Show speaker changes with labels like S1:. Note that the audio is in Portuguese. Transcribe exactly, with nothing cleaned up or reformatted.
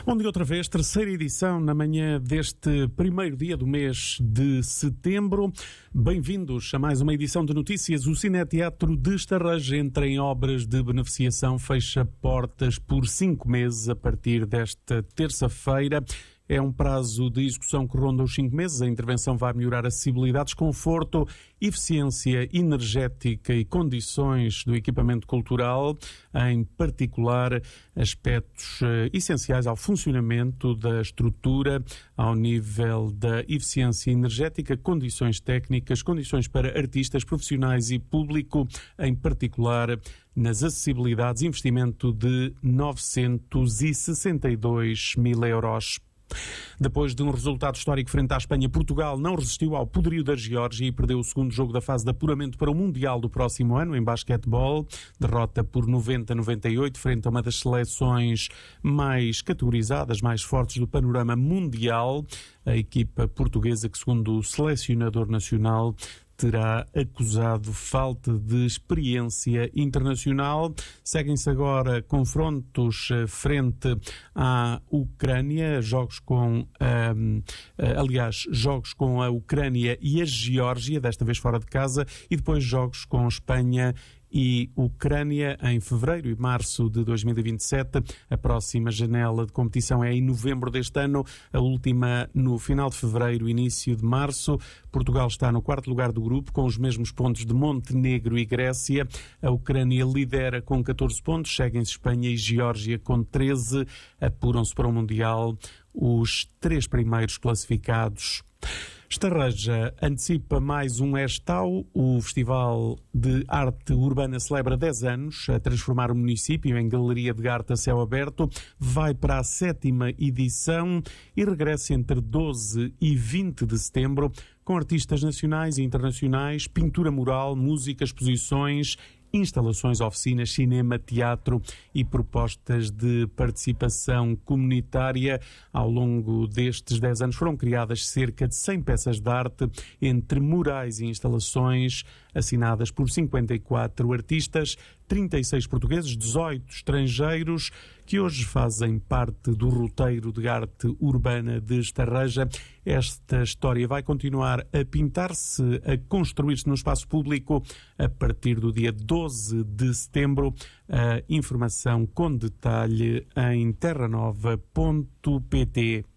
S1: Bom dia outra vez, terceira edição na manhã deste primeiro dia do mês de setembro. Bem-vindos a mais uma edição de notícias. O Cineteatro de Estarreja entra em obras de beneficiação, fecha portas por cinco meses a partir desta terça-feira. É um prazo de execução que ronda os cinco meses. A intervenção vai melhorar acessibilidade, conforto, eficiência energética e condições do equipamento cultural, em particular aspectos uh, essenciais ao funcionamento da estrutura, ao nível da eficiência energética, condições técnicas, condições para artistas, profissionais e público, em particular nas acessibilidades, investimento de novecentos e sessenta e dois mil euros. Depois de um resultado histórico frente à Espanha, Portugal não resistiu ao poderio da Geórgia e perdeu o segundo jogo da fase de apuramento para o Mundial do próximo ano em basquetebol. Derrota por noventa a noventa e oito frente a uma das seleções mais categorizadas, mais fortes do panorama mundial. A equipa portuguesa, que segundo o selecionador nacional terá acusado falta de experiência internacional. Seguem-se agora confrontos frente à Ucrânia, jogos com, um, aliás, jogos com a Ucrânia e a Geórgia, desta vez fora de casa, e depois jogos com Espanha e Ucrânia em fevereiro e março de dois mil e vinte e sete. A próxima janela de competição é em novembro deste ano, a última no final de fevereiro, início de março. Portugal está no quarto lugar do grupo, com os mesmos pontos de Montenegro e Grécia. A Ucrânia lidera com catorze pontos, seguem-se Espanha e Geórgia com treze. Apuram-se para o Mundial os três primeiros classificados. Estarreja antecipa mais um Estau. O Festival de Arte Urbana celebra dez anos a transformar o município em galeria de arte a céu aberto. Vai para a sétima edição e regressa entre doze e vinte de setembro com artistas nacionais e internacionais, pintura mural, música, exposições, instalações, oficinas, cinema, teatro e propostas de participação comunitária. Ao longo destes dez anos foram criadas cerca de cem peças de arte, entre murais e instalações, assinadas por cinquenta e quatro artistas, trinta e seis portugueses, dezoito estrangeiros, que hoje fazem parte do roteiro de arte urbana de Estarreja. Esta história vai continuar a pintar-se, a construir-se no espaço público a partir do dia doze de setembro. A informação com detalhe em terra nova ponto pt.